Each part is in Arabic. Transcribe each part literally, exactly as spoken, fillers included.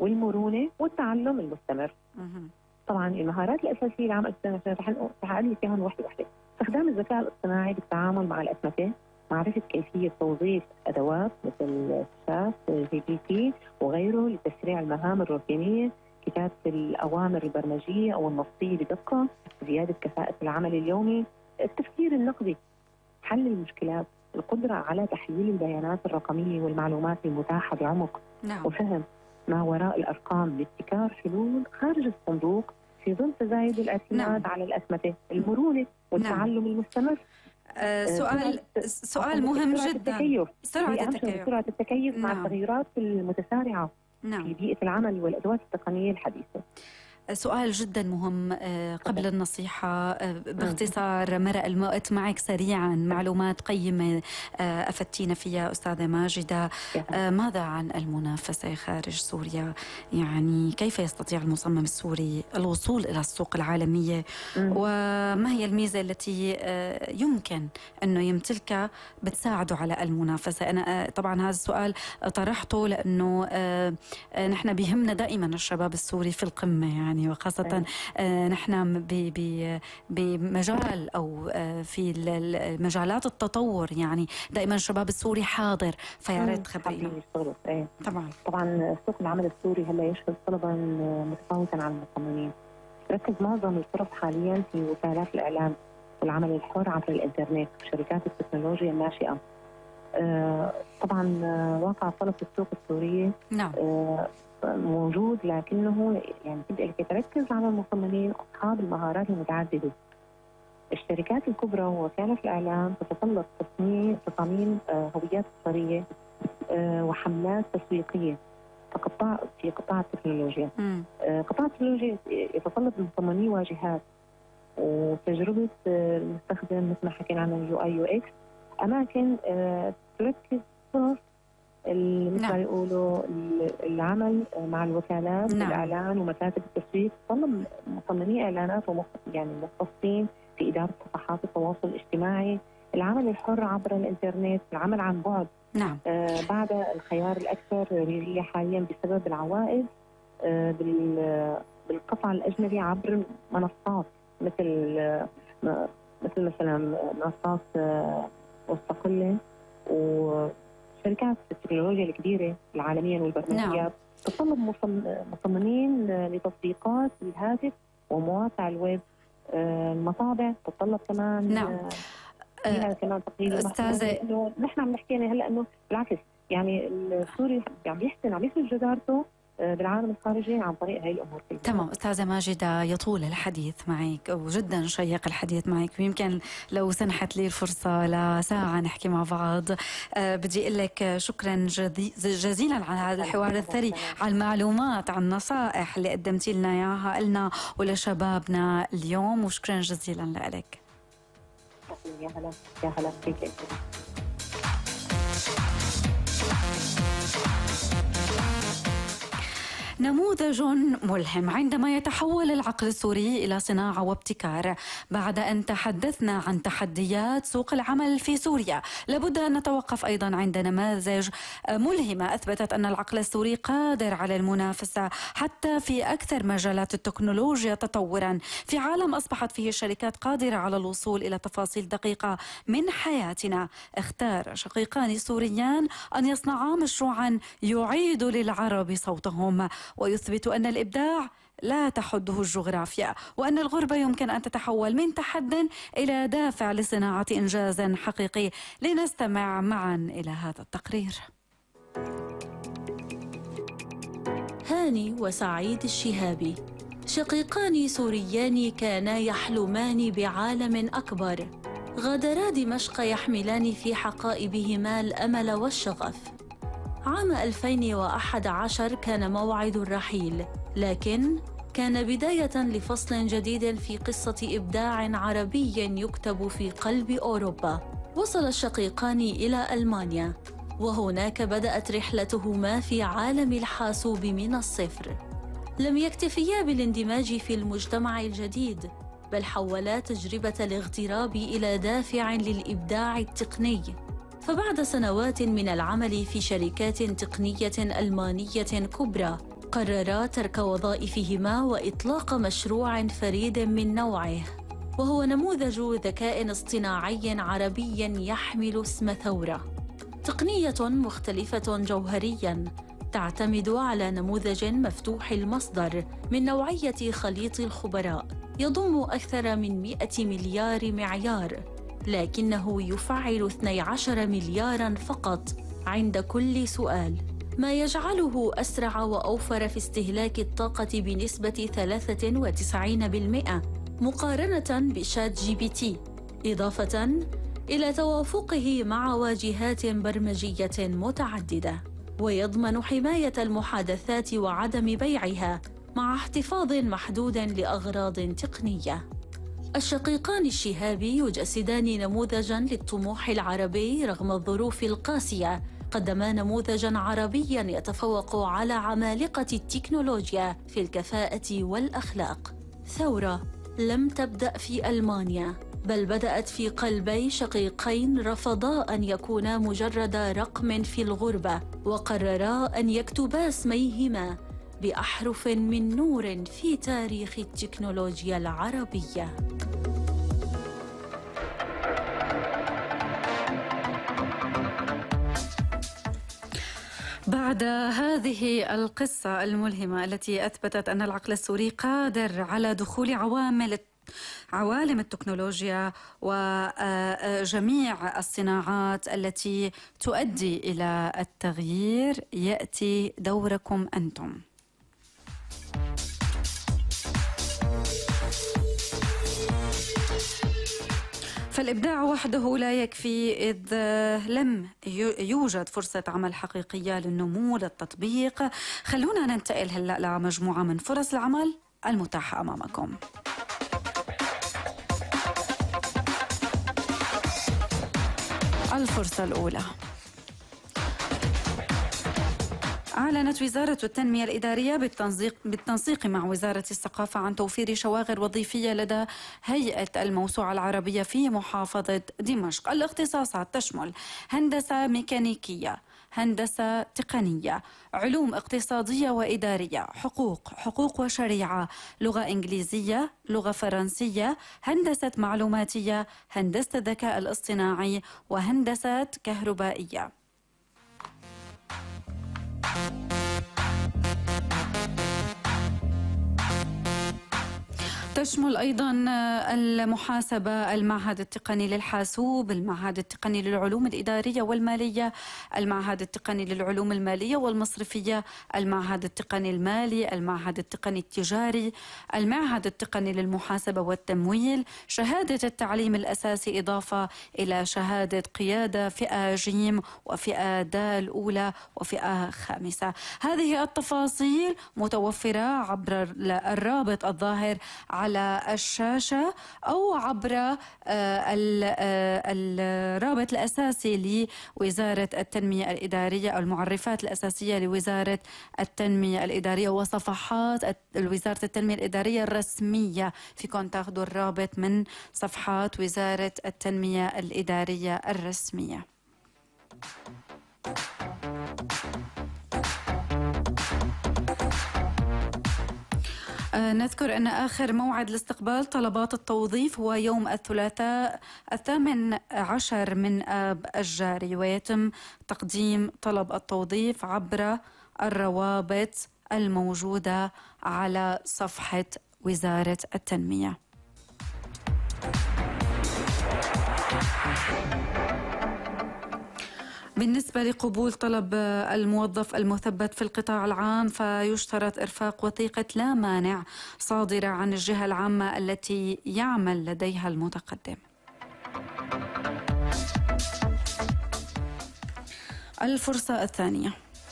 والمرونة والتعلم المستمر. طبعا المهارات الأساسية لعام ألف وتسعمية وتسعين رح أقول لك إياهم وحدة وحدة. استخدام الذكاء الاصطناعي بالتعامل مع الأسمكة، معرفة كيفية توظيف أدوات مثل شات جي بي تي وغيره لتسريع المهام الروتينية، كتابة الأوامر البرمجية أو النصية بدقة، زيادة كفاءة العمل اليومي، التفكير النقدي، حل المشكلات، القدرة على تحليل البيانات الرقمية والمعلومات المتاحة بعمق. نعم. وفهم ما وراء الأرقام لابتكار حلول خارج الصندوق في ظل تزايد الاعتماد نعم. على الأسمكة، المرونة والتعلم نعم. المستمر. آه سؤال سؤال مهم جدا. التكيف. سرعة التكيف سرعة التكيف مع نعم. التغيرات المتسارعة نعم. في بيئة العمل والأدوات التقنية الحديثة. سؤال جدا مهم قبل النصيحة باختصار، مرق الوقت معك سريعا، معلومات قيمة أفدتينا فيها أستاذة ماجدة. ماذا عن المنافسة خارج سوريا؟ يعني كيف يستطيع المصمم السوري الوصول إلى السوق العالمية؟ وما هي الميزة التي يمكن أنه يمتلكها بتساعده على المنافسة؟ أنا طبعا هذا السؤال طرحته لأنه نحن بيهمنا دائما الشباب السوري في القمة، يعني وخاصة آه نحن بمجال أو آه في مجالات التطور، يعني دائما الشباب السوري حاضر، فيا ريت تخبرينا. ايه. طبعا طبعا سوق العمل السوري هلا يشهد طلبا متفاوتا على المصممين. ركز معظم الفرص حاليا في وسائل الإعلام والعمل الحر عبر الإنترنت وشركات التكنولوجيا الناشئة. آه طبعا آه واقع طلب السوق السورية نعم. آه موجود، لكنه يعني بدأ يتركز على المصممين أصحاب المهارات المتعددة. الشركات الكبرى ووسائل الإعلام تتطلب تصميم تصاميم هويات بصرية وحملات تسويقية في قطاع في قطاع التكنولوجيا. قطاع التكنولوجيا يتطلب مصممي واجهات وتجربة المستخدم مثل ما حكينا عن اليو اي يو اكس، أماكن تركز فرص مثل ما يقولوا العمل مع الوكالات نعم. الإعلان ومكاتب التسويق، طلب مصممي إعلانات ومخ... يعني مختصين في إدارة صفحات التواصل الاجتماعي، العمل الحر عبر الإنترنت، العمل عن بعد. نعم. آه بعد الخيار الأكثر ريجية حاليا بسبب العوائد آه بال... بالقطع الأجنبي عبر منصات مثل آه مثل مثلا منصات آه مستقلة و شركات التكنولوجيا الكبيرة العالمية والبرمجيات. نعم. تطلب مصممين لتطبيقات الهاتف ومواقع الويب. المطابع تتطلب كمان نعم. فيها كمان تقريبا. أستاذة إنه نحن عم نحكي هلا إنه بالعكس، يعني السوري عم يحسن عم يثبت جدارته بالعالم الخارجي عن طريق هاي الأمور كلها. تمام أستاذة ماجدة، يطول الحديث معك وجدا شيق الحديث معك، ويمكن لو سنحت لي الفرصة لساعة نحكي مع بعض. أه بدي أقول لك شكرا جزيلا على هذا الحوار الثري، على المعلومات، على النصائح اللي قدمتي لنا إياها لنا ولشبابنا اليوم، وشكرا جزيلا لك. يا هلا يا هلا فيك. نموذج ملهم عندما يتحول العقل السوري إلى صناعة وابتكار. بعد أن تحدثنا عن تحديات سوق العمل في سوريا، لابد أن نتوقف أيضا عند نماذج ملهمة أثبتت أن العقل السوري قادر على المنافسة حتى في أكثر مجالات التكنولوجيا تطورا، في عالم أصبحت فيه الشركات قادرة على الوصول إلى تفاصيل دقيقة من حياتنا. اختار شقيقان سوريان أن يصنعا مشروعا يعيد للعرب صوتهم ويثبت أن الإبداع لا تحده الجغرافيا، وأن الغربة يمكن أن تتحول من تحد إلى دافع لصناعة إنجاز حقيقي. لنستمع معا إلى هذا التقرير. هاني وسعيد الشهابي شقيقان سوريان كانا يحلمان بعالم أكبر، غادرا دمشق يحملان في حقائبهما الأمل والشغف. عام ألفين وأحد عشر كان موعد الرحيل، لكن كان بداية لفصل جديد في قصة إبداع عربي يكتب في قلب أوروبا. وصل الشقيقان إلى ألمانيا، وهناك بدأت رحلتهما في عالم الحاسوب من الصفر. لم يكتفيا بالاندماج في المجتمع الجديد، بل حولا تجربة الاغتراب إلى دافع للإبداع التقني. فبعد سنوات من العمل في شركات تقنية ألمانية كبرى، قرر ترك وظائفهما وإطلاق مشروع فريد من نوعه، وهو نموذج ذكاء اصطناعي عربي يحمل اسم ثورة. تقنية مختلفة جوهرياً تعتمد على نموذج مفتوح المصدر من نوعية خليط الخبراء، يضم أكثر من مئة مليار معيار، لكنه يفعل اثني عشر ملياراً فقط عند كل سؤال، ما يجعله أسرع وأوفر في استهلاك الطاقة بنسبة ثلاثة وتسعين بالمئة مقارنة بشات جي بي تي، إضافة إلى توافقه مع واجهات برمجية متعددة، ويضمن حماية المحادثات وعدم بيعها مع احتفاظ محدود لأغراض تقنية. الشقيقان الشهابي يجسدان نموذجاً للطموح العربي رغم الظروف القاسية، قدما نموذجاً عربياً يتفوق على عمالقة التكنولوجيا في الكفاءة والأخلاق. ثورة لم تبدأ في ألمانيا، بل بدأت في قلبي شقيقين رفضا أن يكونا مجرد رقم في الغربة، وقررا أن يكتبا اسميهما بأحرف من نور في تاريخ التكنولوجيا العربية. بعد هذه القصة الملهمة التي أثبتت أن العقل السوري قادر على دخول عوامل عوالم التكنولوجيا وجميع الصناعات التي تؤدي إلى التغيير، يأتي دوركم أنتم. فالإبداع وحده لا يكفي إذ لم يوجد فرصة عمل حقيقية للنمو للتطبيق. خلونا ننتقل هلأ لمجموعة من فرص العمل المتاحة أمامكم. الفرصة الأولى، أعلنت وزارة التنمية الإدارية بالتنسيق, بالتنسيق مع وزارة الثقافة عن توفير شواغر وظيفية لدى هيئة الموسوعة العربية في محافظة دمشق. الاختصاصات تشمل هندسة ميكانيكية، هندسة تقنية، علوم اقتصادية وإدارية، حقوق، حقوق وشريعة، لغة إنجليزية، لغة فرنسية، هندسة معلوماتية، هندسة الذكاء الاصطناعي، وهندسة كهربائية. تشمل أيضا المحاسبة، المعهد التقني للحاسوب، المعهد التقني للعلوم الإدارية والمالية، المعهد التقني للعلوم المالية والمصرفية، المعهد التقني المالي، المعهد التقني التجاري، المعهد التقني للمحاسبة والتمويل، شهادة التعليم الأساسي إضافة إلى شهادة قيادة فئة جيم وفئة دال أولى وفئة خامسة. هذه التفاصيل متوفرة عبر الرابط الظاهر على الشاشة أو عبر الرابط الأساسي لوزارة التنمية الإدارية أو المعرفات الأساسية لوزارة التنمية الإدارية وصفحات وزارة التنمية الإدارية الرسمية. فيكم تاخذوا الرابط من صفحات وزارة التنمية الإدارية الرسمية. نذكر أن آخر موعد لاستقبال طلبات التوظيف هو يوم الثلاثاء الثامن عشر من آب الجاري، ويتم تقديم طلب التوظيف عبر الروابط الموجودة على صفحة وزارة التنمية. بالنسبة لقبول طلب الموظف المثبت في القطاع العام، فيشترط إرفاق وثيقة لا مانع صادرة عن الجهة العامة التي يعمل لديها المتقدم. الفرصة الثانية،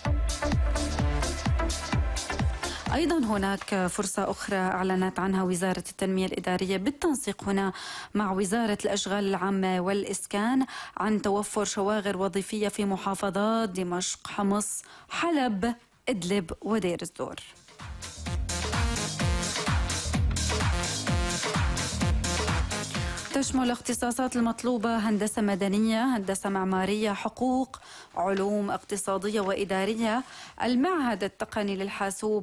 أيضا هناك فرصة أخرى أعلنت عنها وزارة التنمية الإدارية بالتنسيق هنا مع وزارة الأشغال العامة والإسكان عن توفر شواغر وظيفية في محافظات دمشق، حمص، حلب، إدلب ودير الزور. تشمل الاختصاصات المطلوبة هندسة مدنية، هندسة معمارية، حقوق، علوم اقتصادية وإدارية، المعهد التقني للحاسوب